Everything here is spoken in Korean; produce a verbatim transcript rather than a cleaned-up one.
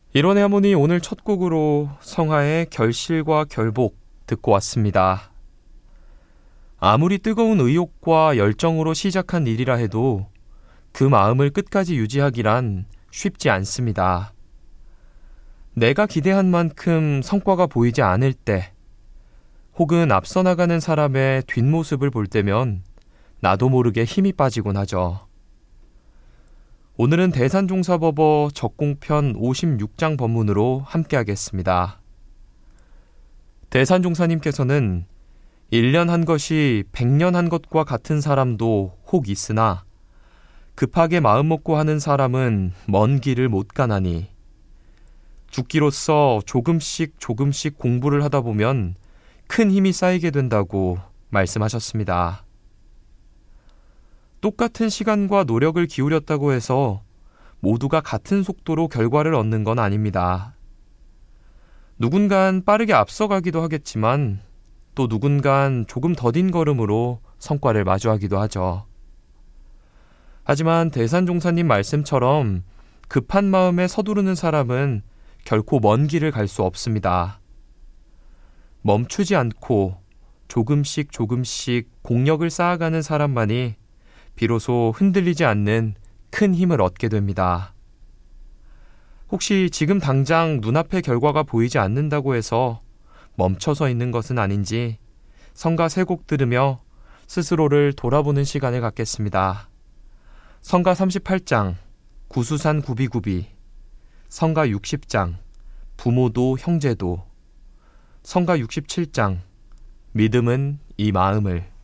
일원의 하모니 오늘 첫 곡으로 성하의 결실과 결복 듣고 왔습니다. 아무리 뜨거운 의욕과 열정으로 시작한 일이라 해도 그 마음을 끝까지 유지하기란 쉽지 않습니다. 내가 기대한 만큼 성과가 보이지 않을 때, 혹은 앞서 나가는 사람의 뒷모습을 볼 때면 나도 모르게 힘이 빠지곤 하죠. 오늘은 대산종사법어 적공편 오십육 장 법문으로 함께하겠습니다. 대산종사님께서는 일 년 한 것이 백 년 한 것과 같은 사람도 혹 있으나 급하게 마음먹고 하는 사람은 먼 길을 못 가나니 죽기로써 조금씩 조금씩 공부를 하다 보면 큰 힘이 쌓이게 된다고 말씀하셨습니다. 똑같은 시간과 노력을 기울였다고 해서 모두가 같은 속도로 결과를 얻는 건 아닙니다. 누군간 빠르게 앞서가기도 하겠지만 또 누군간 조금 더딘 걸음으로 성과를 마주하기도 하죠. 하지만 대산종사님 말씀처럼 급한 마음에 서두르는 사람은 결코 먼 길을 갈 수 없습니다. 멈추지 않고 조금씩 조금씩 공력을 쌓아가는 사람만이 비로소 흔들리지 않는 큰 힘을 얻게 됩니다. 혹시 지금 당장 눈앞의 결과가 보이지 않는다고 해서 멈춰서 있는 것은 아닌지 성가 세 곡 들으며 스스로를 돌아보는 시간을 갖겠습니다. 성가 삼십팔 장 구수산 구비구비, 성가 육십 장 부모도 형제도, 성가 육십칠 장 믿음은 이 마음을.